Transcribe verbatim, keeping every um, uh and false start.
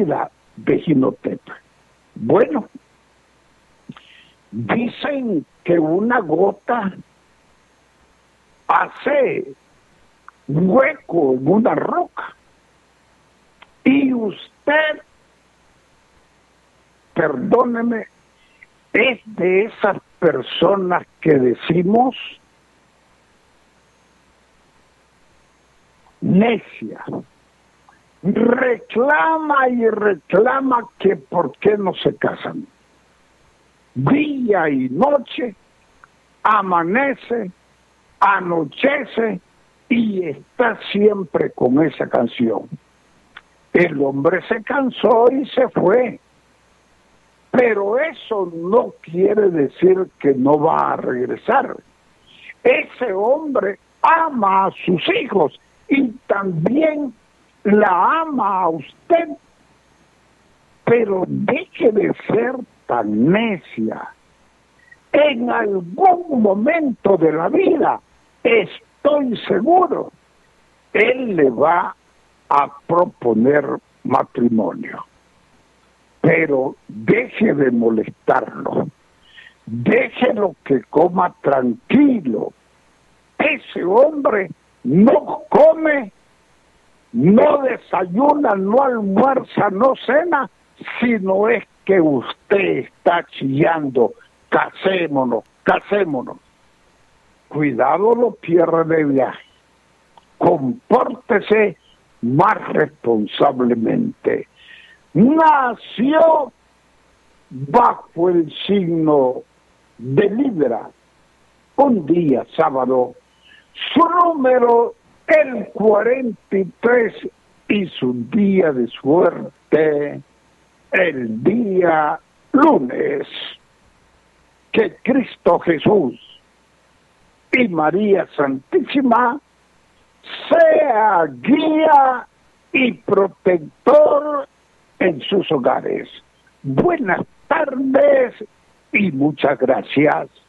vida de Jinotep. Bueno, dicen que una gota hace un hueco en una roca. Y usted, perdóneme, es de esas personas que decimos necia. Reclama y reclama que por qué no se casan. Día y noche, amanece, anochece y está siempre con esa canción. El hombre se cansó y se fue, pero eso no quiere decir que no va a regresar. Ese hombre ama a sus hijos y también la ama a usted, pero deje de ser tan necia. En algún momento de la vida, estoy seguro, él le va a proponer matrimonio. Pero deje de molestarlo, déjelo que coma tranquilo. Ese hombre no come, no desayuna, no almuerza, no cena, sino es que usted está chillando, casémonos, casémonos. Cuidado, lo pierde de viaje. Compórtese más responsablemente. Nació bajo el signo de Libra, un día sábado, su número el cuarenta y tres y su día de suerte el día lunes. Que Cristo Jesús y María Santísima sea guía y protector en sus hogares. Buenas tardes y muchas gracias.